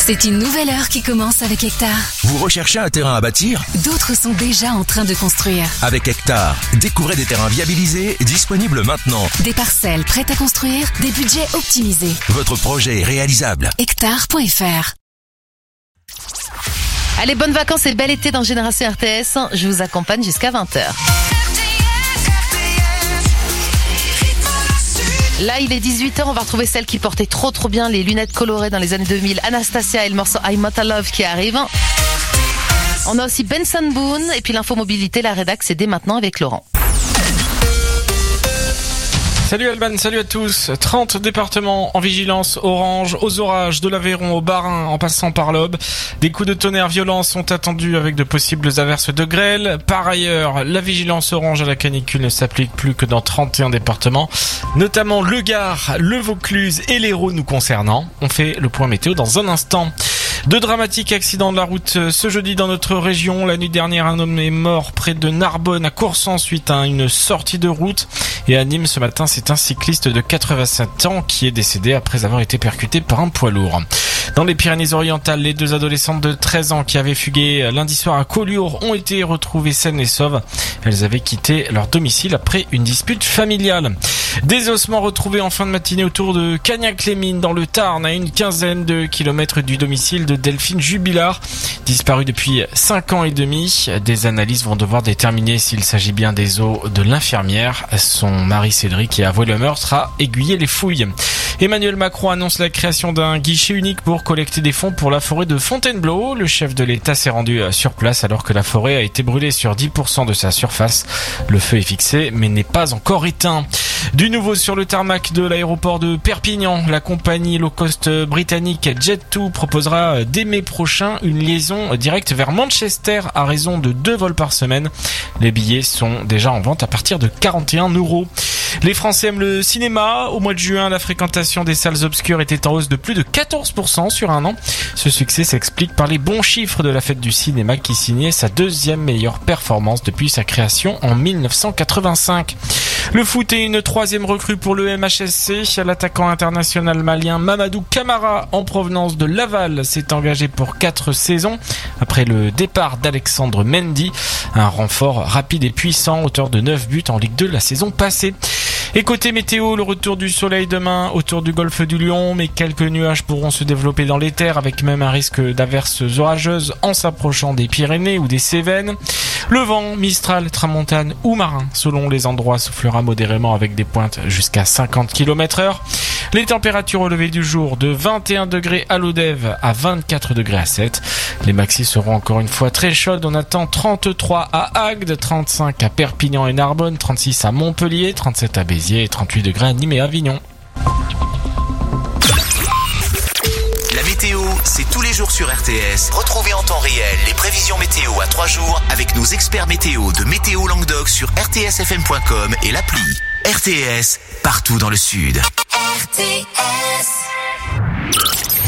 C'est une nouvelle heure qui commence avec Hectare. Vous recherchez un terrain à bâtir ? D'autres sont déjà en train de construire. Avec Hectare, découvrez des terrains viabilisés, disponibles maintenant. Des parcelles prêtes à construire, des budgets optimisés. Votre projet est réalisable. Hectare.fr. Allez, bonnes vacances et bel été dans Génération RTS. Je vous accompagne jusqu'à 20h. Là, il est 18h, on va retrouver celle qui portait trop bien les lunettes colorées dans les années 2000, Anastasia et le morceau I'm Not Love qui arrive. On a aussi Benson Boone et puis l'info mobilité, la rédac, c'est dès maintenant avec Laurent. Salut Alban, salut à tous. 30 départements en vigilance orange, aux orages de l'Aveyron au Bas-Rhin en passant par l'Aube. Des coups de tonnerre violents sont attendus avec de possibles averses de grêle. Par ailleurs, la vigilance orange à la canicule ne s'applique plus que dans 31 départements, notamment le Gard, le Vaucluse et l'Hérault nous concernant. On fait le point météo dans un instant. De dramatiques accidents de la route ce jeudi dans notre région. La nuit dernière, un homme est mort près de Narbonne à Coursan suite à une sortie de route. Et à Nîmes ce matin, c'est un cycliste de 87 ans qui est décédé après avoir été percuté par un poids lourd. Dans les Pyrénées-Orientales, les deux adolescentes de 13 ans qui avaient fugué lundi soir à Collioure ont été retrouvées saines et sauves. Elles avaient quitté leur domicile après une dispute familiale. Des ossements retrouvés en fin de matinée autour de Cagnac-les-Mines dans le Tarn, à une quinzaine de kilomètres du domicile de Delphine Jubilard, disparue depuis 5 ans et demi. Des analyses vont devoir déterminer s'il s'agit bien des os de l'infirmière. Son mari Cédric, qui a avoué le meurtre, a aiguillé les fouilles. Emmanuel Macron annonce la création d'un guichet unique pour collecter des fonds pour la forêt de Fontainebleau. Le chef de l'État s'est rendu sur place alors que la forêt a été brûlée sur 10% de sa surface. Le feu est fixé mais n'est pas encore éteint. Du nouveau sur le tarmac de l'aéroport de Perpignan, la compagnie low-cost britannique Jet2 proposera dès mai prochain une liaison directe vers Manchester à raison de 2 vols par semaine. Les billets sont déjà en vente à partir de 41 €. Les Français aiment le cinéma. Au mois de juin, la fréquentation des salles obscures était en hausse de plus de 14% sur un an. Ce succès s'explique par les bons chiffres de la fête du cinéma qui signait sa deuxième meilleure performance depuis sa création en 1985. Le foot est une troisième recrue pour le MHSC. L'attaquant international malien Mamadou Camara, en provenance de Laval, s'est engagé pour 4 saisons après le départ d'Alexandre Mendy. Un renfort rapide et puissant, auteur de 9 buts en Ligue 2 la saison passée. Et côté météo, le retour du soleil demain autour du golfe du Lion, mais quelques nuages pourront se développer dans les terres avec même un risque d'averses orageuses en s'approchant des Pyrénées ou des Cévennes. Le vent, Mistral, Tramontane ou Marin, selon les endroits, soufflera modérément avec des pointes jusqu'à 50 km/h. Les températures au lever du jour de 21 degrés à Lodève à 24 degrés à Sète. Les maxis seront encore une fois très chaudes. On attend 33 à Agde, 35 à Perpignan et Narbonne, 36 à Montpellier, 37 à Béziers et 38 degrés à Nîmes et Avignon. La météo, c'est tous les jours sur RTS. Retrouvez en temps réel les prévisions météo à 3 jours avec nos experts météo de Météo Languedoc sur rtsfm.com et l'appli. RTS, partout dans le sud. RTS.